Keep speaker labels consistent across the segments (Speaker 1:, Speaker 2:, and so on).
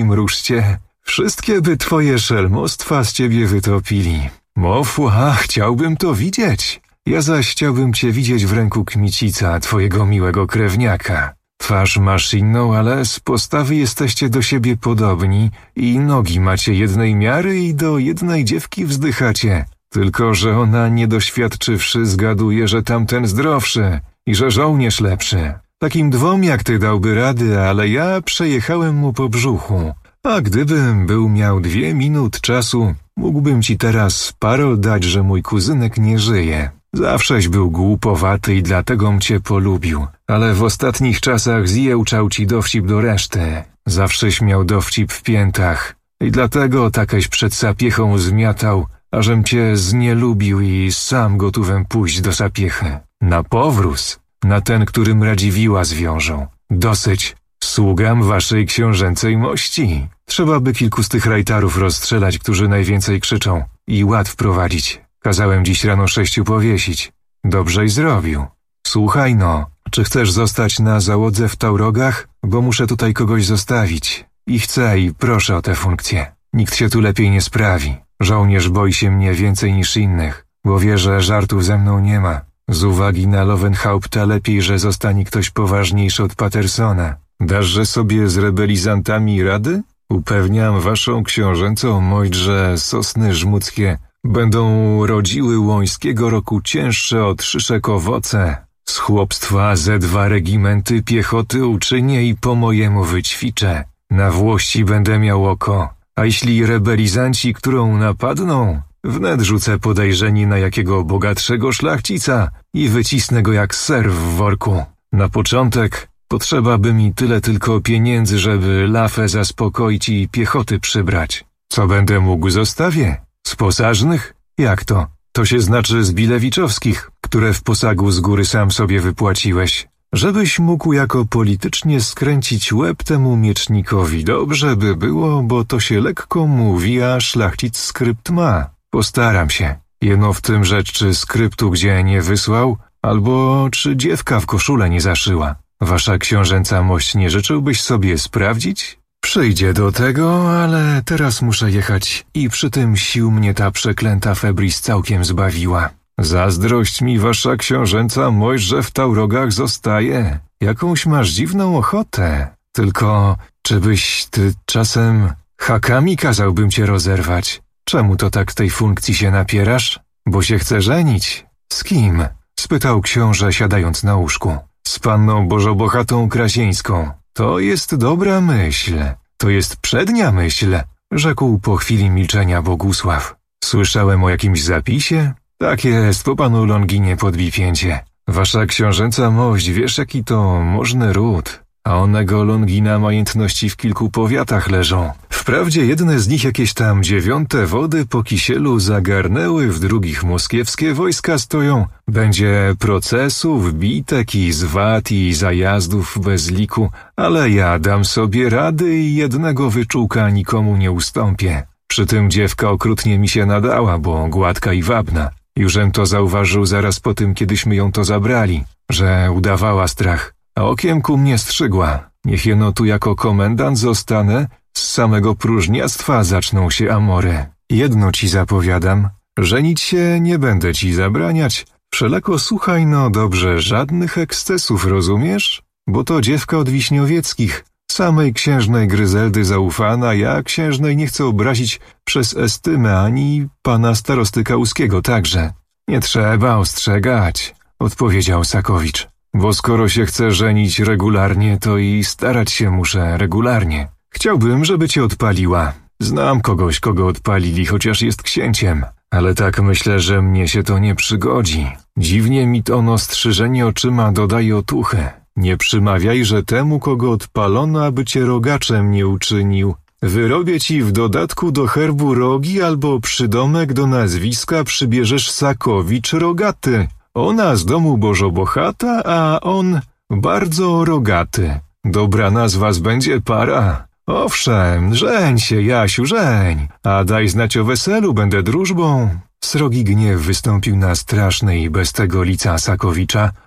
Speaker 1: mrużcie. Wszystkie by twoje szelmostwa z ciebie wytopili. Mofła, chciałbym to widzieć. Ja zaś chciałbym cię widzieć w ręku kmicica, twojego miłego krewniaka. Twarz masz inną, ale z postawy jesteście do siebie podobni i nogi macie jednej miary i do jednej dziewki wzdychacie. Tylko że ona nie doświadczywszy zgaduje, że tamten zdrowszy i że żołnierz lepszy. Takim dwom jak ty dałby rady, ale ja przejechałem mu po brzuchu. A gdybym był miał 2 minut czasu, mógłbym ci teraz parol dać, że mój kuzynek nie żyje. Zawsześ był głupowaty i dlatego cię polubił, ale w ostatnich czasach zjełczał ci dowcip do reszty. Zawsześ miał dowcip w piętach i dlatego takeś przed sapiechą zmiatał, ażem cię znielubił i sam gotówem pójść do sapiechy. Na powróz, na ten, którym Radziwiła zwiążą. Dosyć, sługam waszej książęcej mości. Trzeba by kilku z tych rajtarów rozstrzelać, którzy najwięcej krzyczą i ład wprowadzić. Kazałem dziś rano 6 powiesić. Dobrześ zrobił. Słuchaj no, czy chcesz zostać na załodze w Taurogach? Bo muszę tutaj kogoś zostawić. I chcę i proszę o tę funkcję. Nikt się tu lepiej nie sprawi. Żołnierz boi się mnie więcej niż innych, bo wie, że żartów ze mną nie ma. Z uwagi na Lowenhaupta lepiej, że zostanie ktoś poważniejszy od Patersona. Daszże sobie z rebelizantami rady? Upewniam waszą książęcą mość, że sosny żmudzkie będą rodziły łońskiego roku cięższe od szyszek owoce. Z chłopstwa ze 2 regimenty piechoty uczynię i po mojemu wyćwiczę. Na Włości będę miał oko, a jeśli rebelizanci, którą napadną, wnet rzucę podejrzenie na jakiego bogatszego szlachcica i wycisnę go jak ser w worku. Na początek potrzeba by mi tyle tylko pieniędzy, żeby lafę zaspokoić i piechoty przybrać. Co będę mógł zostawię? Z posażnych? Jak to? To się znaczy z bilewiczowskich, które w posagu z góry sam sobie wypłaciłeś. Żebyś mógł jako politycznie skręcić łeb temu miecznikowi. Dobrze by było, bo to się lekko mówi, a szlachcic skrypt ma. Postaram się. Jeno w tym rzecz, czy skryptu gdzie nie wysłał, albo czy dziewka w koszulę nie zaszyła. Wasza książęca mość nie życzyłbyś sobie sprawdzić? Przyjdzie do tego, ale teraz muszę jechać i przy tym sił mnie ta przeklęta febris całkiem zbawiła. Zazdrość mi wasza książęca mość, że w Taurogach zostaje. Jakąś masz dziwną ochotę. Tylko, czy byś ty czasem hakami kazałbym cię rozerwać? Czemu to tak tej funkcji się napierasz? Bo się chcę żenić. Z kim? Spytał książę siadając na łóżku. Z panną Bożobohatą Krasieńską. To jest dobra myśl. To jest przednia myśl, rzekł po chwili milczenia Bogusław. Słyszałem o jakimś zapisie? Tak jest, po panu Longinie podbij pięcie. Wasza książęca mość, wiesz jaki to możny ród, a onego Longina majątności w kilku powiatach leżą. Wprawdzie jedne z nich jakieś tam 9 wody po Kisielu zagarnęły, w drugich moskiewskie wojska stoją. Będzie procesów, bitek i zwad i zajazdów bez liku, ale ja dam sobie rady i jednego wyczółka nikomu nie ustąpię. Przy tym dziewka okrutnie mi się nadała, bo gładka i wabna. Jużem to zauważył zaraz po tym, kiedyśmy ją to zabrali, że udawała strach, a okiem ku mnie strzygła. Niech jeno tu jako komendant zostanę, z samego próżniactwa zaczną się amory. Jedno ci zapowiadam, żenić się nie będę ci zabraniać. Wszelako słuchaj no dobrze, żadnych ekscesów, rozumiesz? Bo to dziewka od Wiśniowieckich, samej księżnej Gryzeldy zaufana, ja księżnej nie chcę obrazić przez estymę, ani pana starosty Kałuskiego także. Nie trzeba ostrzegać, odpowiedział Sakowicz, bo skoro się chce żenić regularnie, to i starać się muszę regularnie. Chciałbym, żeby cię odpaliła. Znam kogoś, kogo odpalili, chociaż jest księciem, ale tak myślę, że mnie się to nie przygodzi. Dziwnie mi to ono strzyżenie oczyma dodaje otuchy. Nie przymawiajże temu, kogo odpalono, aby cię rogaczem nie uczynił. Wyrobię ci w dodatku do herbu rogi albo przydomek do nazwiska przybierzesz Sakowicz Rogaty. Ona z domu Bożobochata, a on bardzo rogaty. Dobra nazwa będzie para. Owszem, żeń się, Jasiu, żeń, a daj znać o weselu, będę drużbą. Srogi gniew wystąpił na straszny i bez tego lica Sakowicza,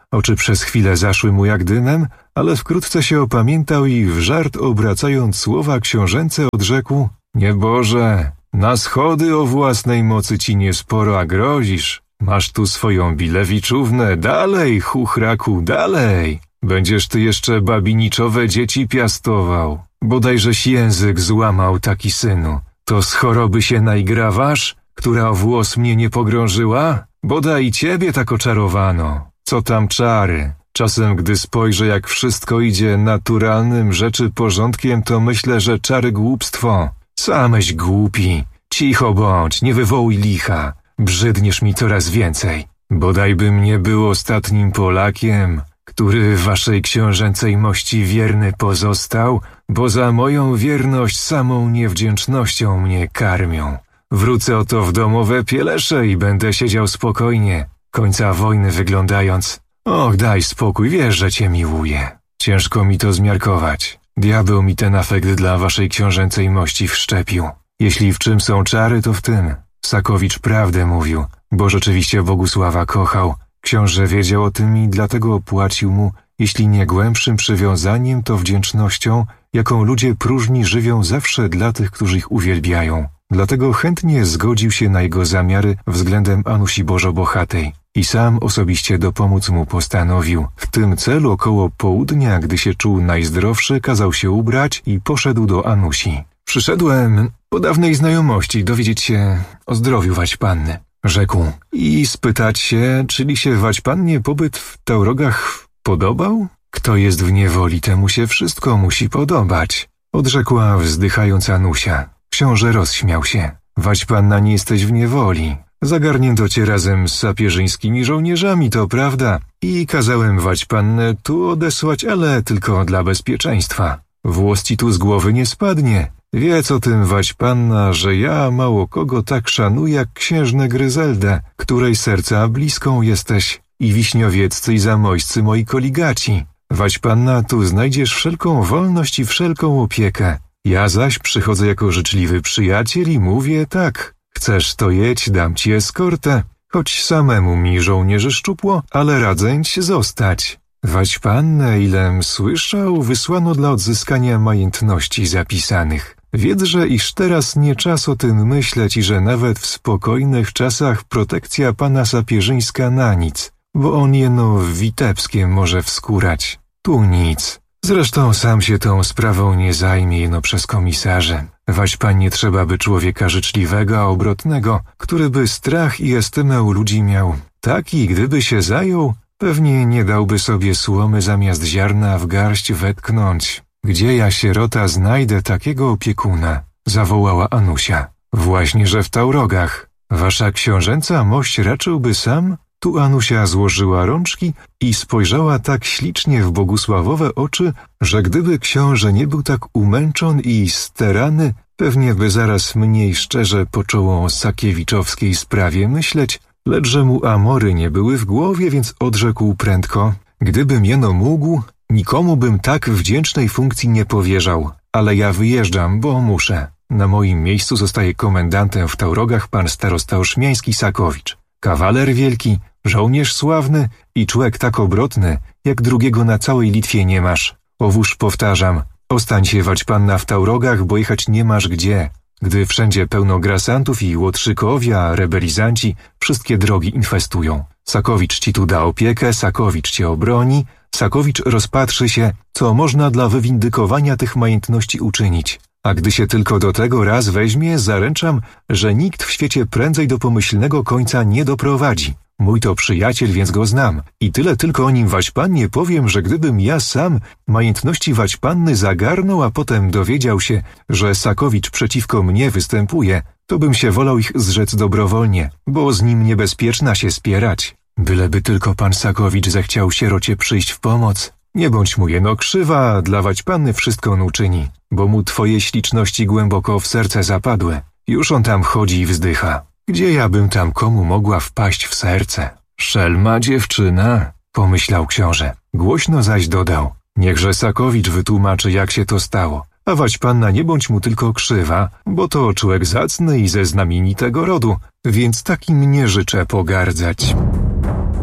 Speaker 1: Oczy przez chwilę zaszły mu jak dymem, ale wkrótce się opamiętał i w żart obracając słowa książęce odrzekł: Nieboże, na schody o własnej mocy ci niesporo, a grozisz. Masz tu swoją Bilewiczównę, dalej, chuchraku, dalej. Będziesz ty jeszcze babiniczowe dzieci piastował. Bodajżeś język złamał, taki synu. To z choroby się najgrawasz, która o włos mnie nie pogrążyła? Bodaj i ciebie tak oczarowano. Co tam czary? Czasem, gdy spojrzę, jak wszystko idzie naturalnym rzeczy porządkiem, to myślę, że czary głupstwo. Sameś głupi. Cicho bądź, nie wywołuj licha. Brzydniesz mi coraz więcej. Bodajbym nie był ostatnim Polakiem, który waszej książęcej mości wierny pozostał, bo za moją wierność samą niewdzięcznością mnie karmią. Wrócę oto w domowe pielesze i będę siedział spokojnie, końca wojny wyglądając. Och, daj spokój, wiesz, że cię miłuję. Ciężko mi to zmiarkować. Diabeł mi ten afekt dla waszej książęcej mości wszczepił. Jeśli w czym są czary, to w tym. Sakowicz prawdę mówił, bo rzeczywiście Bogusława kochał. Książę wiedział o tym i dlatego opłacił mu, jeśli nie głębszym przywiązaniem, to wdzięcznością, jaką ludzie próżni żywią zawsze dla tych, którzy ich uwielbiają. Dlatego chętnie zgodził się na jego zamiary względem Anusi Bożobochatej i sam osobiście dopomóc mu postanowił. W tym celu około południa, gdy się czuł najzdrowszy, kazał się ubrać i poszedł do Anusi. Przyszedłem po dawnej znajomości dowiedzieć się o zdrowiu Waćpanny, rzekł, i spytać się, czyli się Waćpannie pobyt w Taurogach podobał? Kto jest w niewoli, temu się wszystko musi podobać, odrzekła wzdychając Anusia. Książę rozśmiał się. Waćpanna, nie jesteś w niewoli. Zagarnięto cię razem z sapieżyńskimi żołnierzami, to prawda, i kazałem Waćpannę tu odesłać, ale tylko dla bezpieczeństwa. Włos ci tu z głowy nie spadnie. Wiedz o tym, Waćpanna, że ja mało kogo tak szanuję jak księżnę Gryzeldę, której serca bliską jesteś, i wiśniowieccy i zamojscy moi koligaci. Waćpanna, tu znajdziesz wszelką wolność i wszelką opiekę. Ja zaś przychodzę jako życzliwy przyjaciel i mówię tak. Chcesz to jedź, dam ci eskortę. Choć samemu mi żołnierzy szczupło, ale radzęć zostać. Waćpannę, ilem słyszał, wysłano dla odzyskania majątności zapisanych. Wiedz, iż teraz nie czas o tym myśleć i że nawet w spokojnych czasach protekcja pana sapieżyńska na nic, bo on jeno w Witebskiem może wskórać. Tu nic. Zresztą sam się tą sprawą nie zajmie jeno przez komisarze. Waćpannie trzeba by człowieka życzliwego, a obrotnego, który by strach i estymę u ludzi miał. Taki, gdyby się zajął, pewnie nie dałby sobie słomy zamiast ziarna w garść wetknąć. Gdzie ja, sierota, znajdę takiego opiekuna? Zawołała Anusia. Właśnie, że w Taurogach. Wasza książęca mość raczyłby sam? Tu Anusia złożyła rączki i spojrzała tak ślicznie w Bogusławowe oczy, że gdyby książę nie był tak umęczon i sterany, pewnie by zaraz mniej szczerze począł o sakiewiczowskiej sprawie myśleć, lecz że mu amory nie były w głowie, więc odrzekł prędko: gdybym jeno mógł, nikomu bym tak wdzięcznej funkcji nie powierzał, ale ja wyjeżdżam, bo muszę. Na moim miejscu zostaje komendantem w Taurogach pan starosta oszmiański Sakowicz. Kawaler wielki, żołnierz sławny i człek tak obrotny, jak drugiego na całej Litwie nie masz. Owóż powtarzam, ostań się, Waćpanna, w Taurogach, bo jechać nie masz gdzie. Gdy wszędzie pełno grasantów i łotrzykowie, a rebelizanci wszystkie drogi infestują. Sakowicz ci tu da opiekę, Sakowicz cię obroni, Sakowicz rozpatrzy się, co można dla wywindykowania tych majątności uczynić. A gdy się tylko do tego raz weźmie, zaręczam, że nikt w świecie prędzej do pomyślnego końca nie doprowadzi. Mój to przyjaciel, więc go znam. I tyle tylko o nim Waćpannie powiem, że gdybym ja sam majątności Waćpanny zagarnął, a potem dowiedział się, że Sakowicz przeciwko mnie występuje, to bym się wolał ich zrzec dobrowolnie, bo z nim niebezpieczna się spierać. Byleby tylko pan Sakowicz zechciał sierocie przyjść w pomoc. Nie bądź mu jeno krzywa, dla Waćpanny wszystko on uczyni, bo mu twoje śliczności głęboko w serce zapadły. Już on tam chodzi i wzdycha. Gdzie ja bym tam komu mogła wpaść w serce? Szelma dziewczyna, pomyślał książę. Głośno zaś dodał: niechże Sakowicz wytłumaczy, jak się to stało. A Waćpanna, nie bądź mu tylko krzywa, bo to człowiek zacny i ze znamienitego rodu, więc takim nie życzę pogardzać.